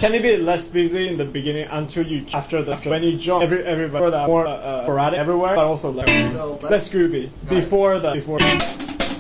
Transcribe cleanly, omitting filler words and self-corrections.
Can it be less busy in the beginning until you when you jump everybody more sporadic everywhere, but also less groovy before.